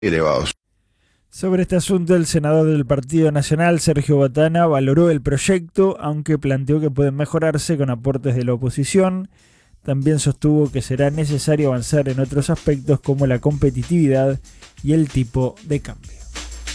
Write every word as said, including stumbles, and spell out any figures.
elevados. Sobre este asunto, el senador del Partido Nacional, Sergio Botana, valoró el proyecto, aunque planteó que pueden mejorarse con aportes de la oposición. También sostuvo que será necesario avanzar en otros aspectos como la competitividad y el tipo de cambio.